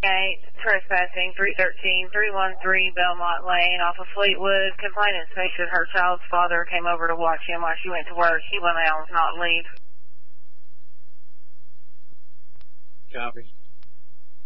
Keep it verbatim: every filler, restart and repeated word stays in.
eight, trespassing, three thirteen, three one three Belmont Lane off of Fleetwood. Complainant stated her child's father came over to watch him while she went to work. He went out and not leave. Copy.